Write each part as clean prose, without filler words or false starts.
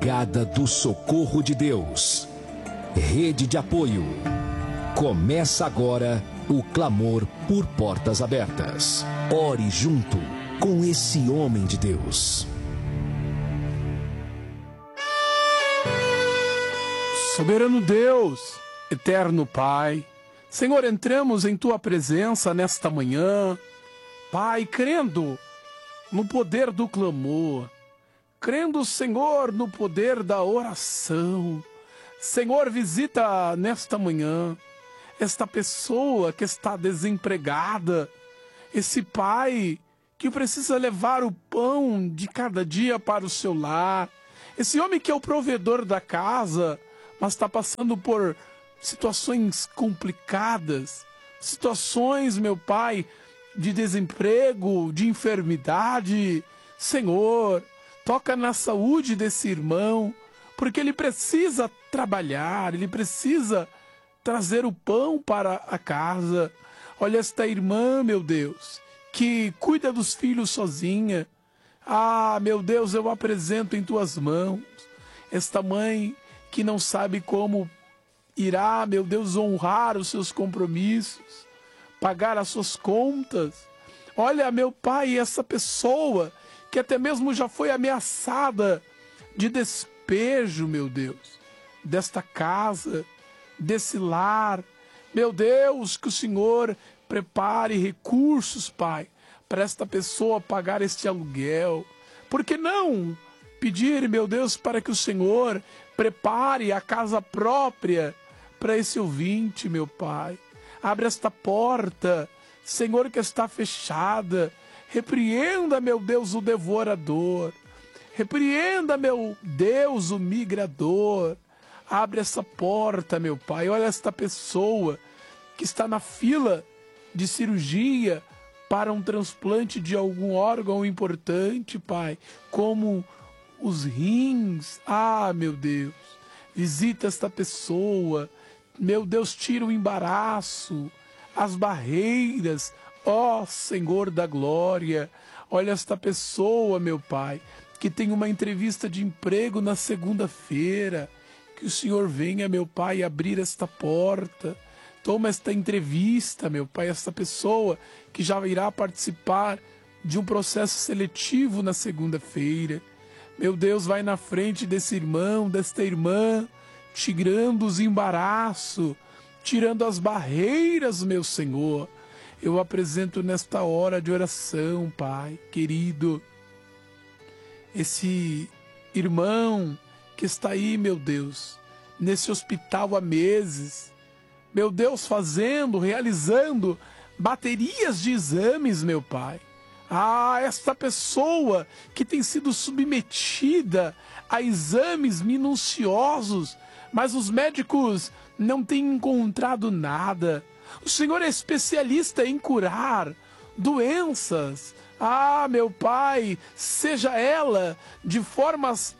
Brigada do Socorro de Deus. Rede de apoio. Começa agora o clamor por portas abertas. Ore junto com esse homem de Deus. Soberano Deus, eterno Pai, Senhor, entramos em Tua presença nesta manhã, Pai, crendo no poder do clamor, crendo, Senhor, no poder da oração. Senhor, visita nesta manhã esta pessoa que está desempregada, esse pai que precisa levar o pão de cada dia para o seu lar, esse homem que é o provedor da casa, mas está passando por situações complicadas, situações, meu Pai, de desemprego, de enfermidade. Senhor, toca na saúde desse irmão, porque ele precisa trabalhar, ele precisa trazer o pão para a casa. Olha esta irmã, meu Deus, que cuida dos filhos sozinha. Ah, meu Deus, eu apresento em Tuas mãos esta mãe que não sabe como irá, meu Deus, honrar os seus compromissos, pagar as suas contas. Olha, meu Pai, essa pessoa que até mesmo já foi ameaçada de despejo, meu Deus, desta casa, desse lar. Meu Deus, que o Senhor prepare recursos, Pai, para esta pessoa pagar este aluguel. Por que não pedir, meu Deus, para que o Senhor prepare a casa própria para esse ouvinte, meu Pai. Abre esta porta, Senhor, que está fechada. Repreenda, meu Deus, o devorador. Repreenda, meu Deus, o migrador. Abre essa porta, meu Pai. Olha esta pessoa que está na fila de cirurgia para um transplante de algum órgão importante, Pai, como os rins. Ah, meu Deus, visita esta pessoa. Meu Deus, tira o embaraço, as barreiras, ó Senhor da glória. Olha esta pessoa, meu Pai, que tem uma entrevista de emprego na segunda-feira. Que o Senhor venha, meu Pai, abrir esta porta. Toma esta entrevista, meu Pai, esta pessoa que já irá participar de um processo seletivo na segunda-feira. Meu Deus, vai na frente desse irmão, desta irmã, tirando os embaraços, tirando as barreiras, meu Senhor. Eu apresento nesta hora de oração, Pai, querido, esse irmão que está aí, meu Deus, nesse hospital há meses, meu Deus, realizando baterias de exames, meu Pai. Ah, esta pessoa que tem sido submetida a exames minuciosos, mas os médicos não têm encontrado nada. O Senhor é especialista em curar doenças. Ah, meu Pai, seja ela de formas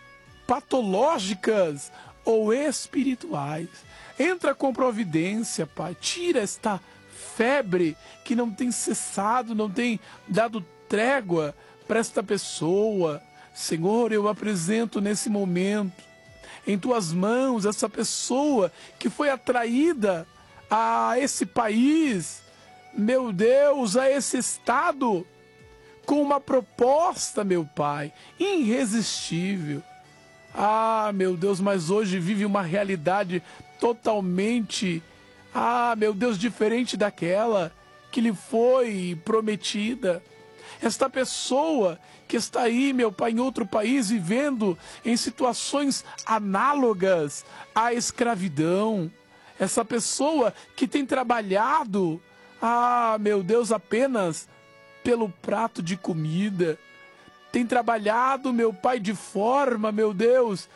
patológicas ou espirituais. Entra com providência, Pai. Tira esta febre que não tem cessado, não tem dado trégua para esta pessoa. Senhor, eu apresento nesse momento em Tuas mãos essa pessoa que foi atraída a esse país, meu Deus, a esse estado, com uma proposta, meu Pai, irresistível. Ah, meu Deus, mas hoje vive uma realidade totalmente, meu Deus, diferente daquela que lhe foi prometida. Esta pessoa que está aí, meu Pai, em outro país, vivendo em situações análogas à escravidão. Essa pessoa que tem trabalhado, meu Deus, apenas pelo prato de comida. Tem trabalhado, meu Pai, de forma, meu Deus,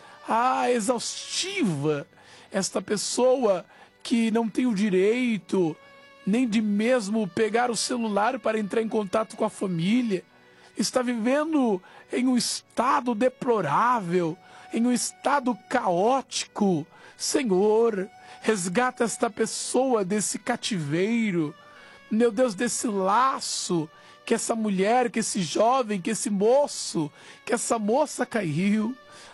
exaustiva. Esta pessoa que não tem o direito nem de mesmo pegar o celular para entrar em contato com a família, está vivendo em um estado deplorável, em um estado caótico. Senhor, resgata esta pessoa desse cativeiro, meu Deus, desse laço que essa mulher, que esse jovem, que esse moço, que essa moça caiu.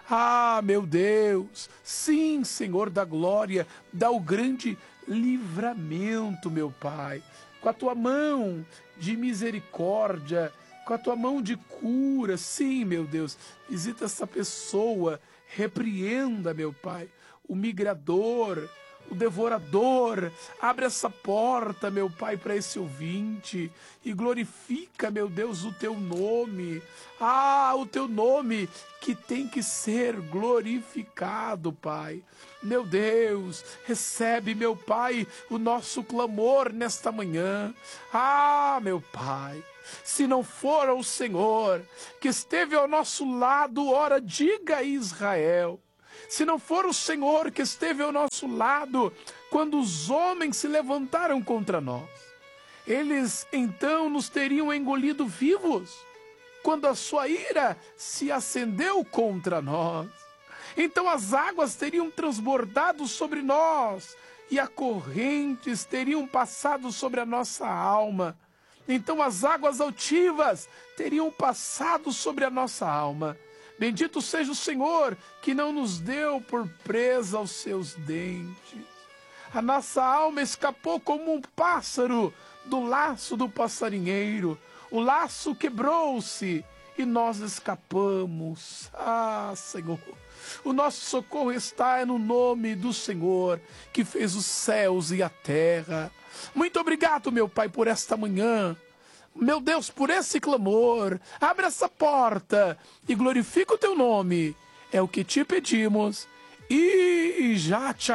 Ah, meu Deus, sim, Senhor da glória, dá o grande livramento, meu Pai, com a tua mão de misericórdia, com a tua mão de cura. Sim, meu Deus, visita essa pessoa, repreenda, meu Pai, o migrador, o devorador. Abre essa porta, meu Pai, para esse ouvinte e glorifica, meu Deus, o teu nome. Ah, o teu nome que tem que ser glorificado, Pai. Meu Deus, recebe, meu Pai, o nosso clamor nesta manhã. Ah, meu Pai, se não for o Senhor que esteve ao nosso lado, ora, diga a Israel. Se não for o Senhor que esteve ao nosso lado quando os homens se levantaram contra nós, eles então nos teriam engolido vivos quando a sua ira se acendeu contra nós. Então as águas teriam transbordado sobre nós e as correntes teriam passado sobre a nossa alma. Então as águas altivas teriam passado sobre a nossa alma. Bendito seja o Senhor que não nos deu por presa aos seus dentes. A nossa alma escapou como um pássaro do laço do passarinheiro. O laço quebrou-se e nós escapamos. Ah, Senhor, o nosso socorro está no nome do Senhor que fez os céus e a terra. Muito obrigado, meu Pai, por esta manhã. Meu Deus, por esse clamor, abre essa porta e glorifica o teu nome. É o que te pedimos e já te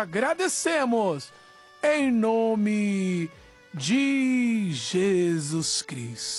agradecemos. Em nome de Jesus Cristo.